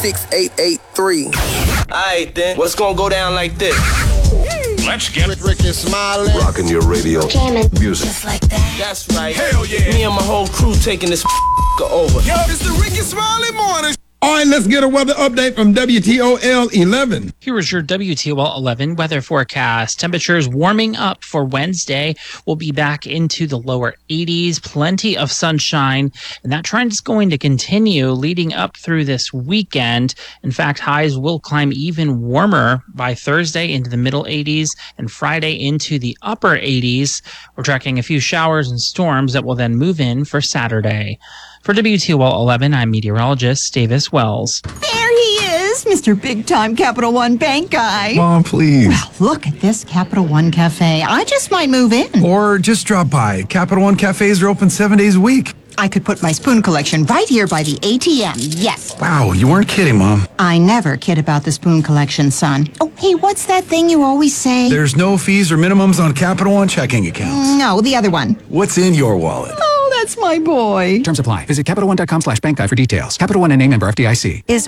6883. Alright then, what's gonna go down like this? Let's get Ricky Smiley. Rocking your radio. Music. Just like that. That's right. Hell yeah. Me and my whole crew taking this over. Yo, it's the Ricky Smiley Morning. All right, let's get a weather update from WTOL 11. Here is your WTOL 11 weather forecast. Temperatures warming up for Wednesday. We'll be back into the lower 80s, plenty of sunshine, and that trend is going to continue leading up through this weekend. In fact, highs will climb even warmer by Thursday into the middle 80s and Friday into the upper 80s. We're tracking a few showers and storms that will then move in for Saturday. For WTOL 11, I'm meteorologist Davis Wells. There he is, Mr. Big Time Capital One Bank guy. Mom, please. Well, look at this Capital One Cafe. I just might move in. Or just drop by. Capital One cafes are open 7 days a week. I could put my spoon collection right here by the ATM. Yes. Wow, you weren't kidding, Mom. I never kid about the spoon collection, son. Oh, hey, what's that thing you always say? There's no fees or minimums on Capital One checking accounts. No, the other one. What's in your wallet? Oh, that's my boy. Terms apply. Visit CapitalOne.com/bankguy for details. Capital One and a member FDIC. Is